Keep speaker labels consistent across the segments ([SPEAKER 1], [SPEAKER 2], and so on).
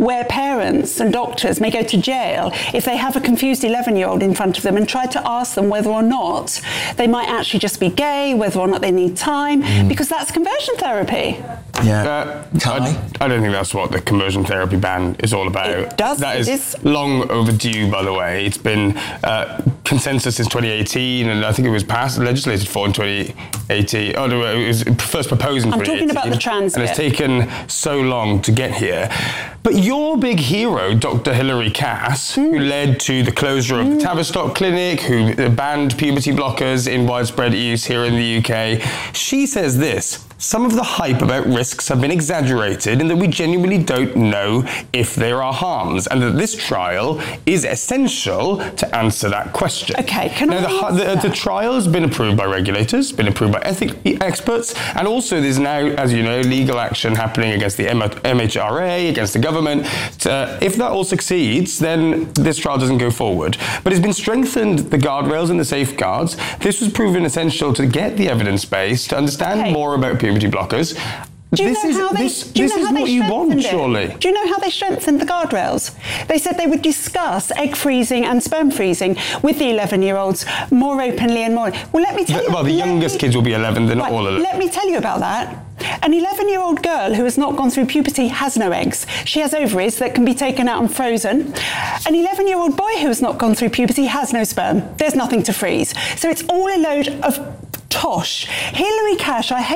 [SPEAKER 1] where parents and doctors may go to jail if they have a confused 11-year-old in front of them and try to ask them whether or not they might actually just be gay, whether or not they need time, because that's conversion therapy.
[SPEAKER 2] Yeah. I don't think that's what the conversion therapy ban is all about.
[SPEAKER 1] It does.
[SPEAKER 2] That is long overdue, by the way. It's been consensus since 2018, and I think it was passed, legislated for in 2018. Oh, no, it was first proposed in 2018.
[SPEAKER 1] I'm talking about the trans
[SPEAKER 2] and it's taken so long to get here. But your big hero, Dr. Hilary Cass, who led to the closure of the Tavistock Clinic, who banned puberty blockers in widespread use here in the UK, she says this: some of the hype about risks have been exaggerated in that we genuinely don't know if there are harms, and that this trial is essential to answer that question.
[SPEAKER 1] Okay, can I
[SPEAKER 2] the trial has been approved by regulators, been approved by ethics experts, and also there's now, as you know, legal action happening against the MHRA, against the government. If that all succeeds, then this trial doesn't go forward. But it's been strengthened, the guardrails and the safeguards. This was proven essential to get the evidence base, to understand more about puberty blockers. This is what you want, surely.
[SPEAKER 1] Do you know how they strengthened the guardrails? They said they would discuss egg freezing and sperm freezing with the 11-year-olds more openly and more. Well, let me tell you.
[SPEAKER 2] Well, the youngest kids will be 11, they're not all 11.
[SPEAKER 1] Let me tell you about that. An 11-year-old girl who has not gone through puberty has no eggs. She has ovaries that can be taken out and frozen. An 11-year-old boy who has not gone through puberty has no sperm. There's nothing to freeze. So it's all a load of tosh. Hilary Cass, I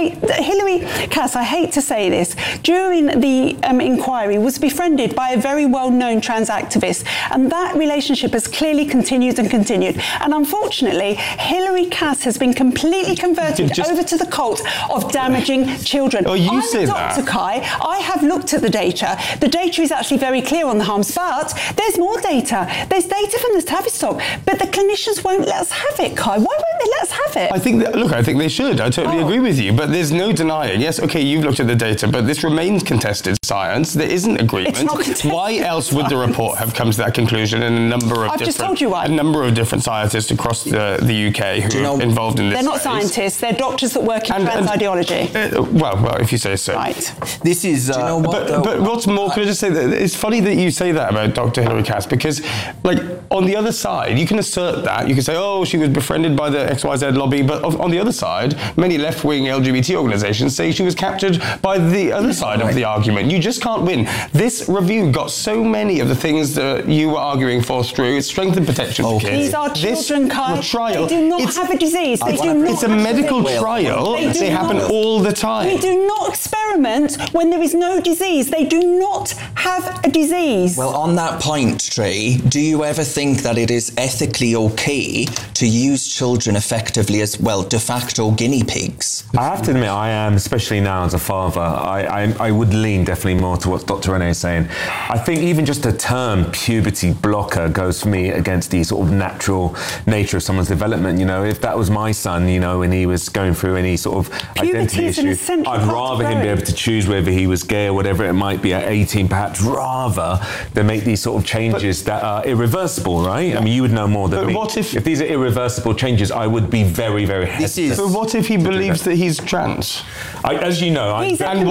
[SPEAKER 1] hate to say this, during the inquiry was befriended by a very well-known trans activist, and that relationship has clearly continued and continued. And unfortunately, Hilary Cass has been completely converted over to the cult of damaging children.
[SPEAKER 2] Oh, you say that.
[SPEAKER 1] Dr. Kai, I have looked at the data. The data is actually very clear on the harms, but there's more data. There's data from the Tavistock, but the clinicians won't let us have it, Kai. Why won't they let us have it?
[SPEAKER 2] I think they should. I totally agree with you. But there's no denying. Yes, okay, you've looked at the data, but this remains contested sance. There isn't agreement.
[SPEAKER 1] It's not contested.
[SPEAKER 2] Why else would the report have come to that conclusion? And a number of different scientists across the UK who are involved in this.
[SPEAKER 1] They're not scientists. They're doctors that work in trans ideology.
[SPEAKER 2] Well, if you say so.
[SPEAKER 1] Right.
[SPEAKER 3] This is.
[SPEAKER 2] But what's more? Can I just say that it's funny that you say that about Dr. Hilary Cass, because, like, on the other side, you can assert that. You can say, oh, she was befriended by the XYZ lobby, but on the other side, many left-wing LGBT organisations say she was captured by the other side of the argument. You just can't win. This review got so many of the things that you were arguing for through. It's strengthened protection for kids.
[SPEAKER 1] These are children, Kai.
[SPEAKER 2] Trial,
[SPEAKER 1] they do not have a disease.
[SPEAKER 2] It's a medical trial. They happen all the time.
[SPEAKER 1] We do not experiment when there is no disease. They do not have a disease.
[SPEAKER 3] Well, on that point, Tree, do you ever think that it is ethically okay to use children effectively as, well, de facto guinea pigs?
[SPEAKER 4] I have to admit, I am, especially now as a father, I would lean definitely more to what Dr. Renee is saying. I think even just the term puberty blocker goes for me against the sort of natural nature of someone's development. You know, if that was my son, you know, when he was going through any sort of identity issue, I'd rather him be able to choose whether he was gay or whatever it might be at 18, perhaps, rather than make these sort of changes that are irreversible, right? I mean, you would know more than me.
[SPEAKER 2] What if
[SPEAKER 4] these are irreversible changes, I would be very, very hesitant.
[SPEAKER 2] But what if he believes that he's trans?
[SPEAKER 4] As you know,
[SPEAKER 2] wants to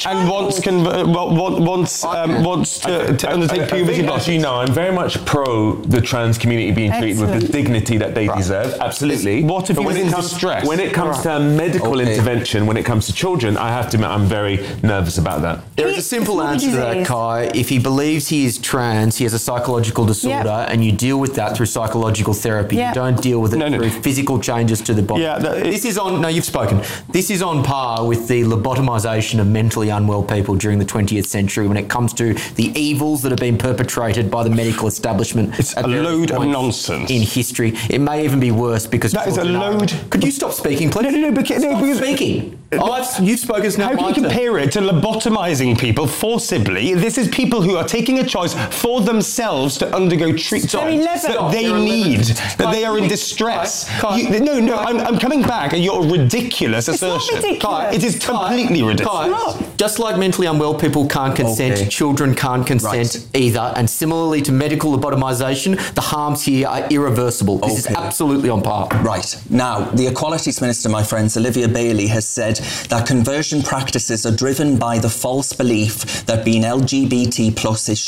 [SPEAKER 2] undertake puberty blockers.
[SPEAKER 4] As you know, I'm very much pro the trans community being treated with the dignity that they deserve. Absolutely.
[SPEAKER 2] What if he was in distress?
[SPEAKER 4] When it comes to medical intervention, when it comes to children, I have to admit I'm very nervous about that.
[SPEAKER 5] There is a simple answer to that, Kai. If he believes he is trans, he has a psychological disorder, and you deal with that through psychological therapy. You don't deal with it through physical changes to the body. This is on. No, you've spoken. This is on par with the lobotomisation of mentally unwell people during the 20th century when it comes to the evils that have been perpetrated by the medical establishment.
[SPEAKER 2] It's a load of nonsense.
[SPEAKER 5] In history. It may even be worse because...
[SPEAKER 2] That is a load...
[SPEAKER 5] Could you stop speaking, please?
[SPEAKER 2] No, because...
[SPEAKER 5] speaking. You've spoken, it's now
[SPEAKER 2] How can you compare it to lobotomising people forcibly? This is people who are taking a choice for themselves to undergo treatment that they need, that they are in distress. I'm coming back at your ridiculous assertion.
[SPEAKER 1] Not ridiculous.
[SPEAKER 2] It is completely ridiculous.
[SPEAKER 5] Just like mentally unwell people can't consent, children can't consent either, and similarly to medical lobotomisation, the harms here are irreversible. This is absolutely on par.
[SPEAKER 3] Right. Now, the Equalities Minister, my friends, Olivia Bailey, has said that conversion practices are driven by the false belief that being LGBT+ is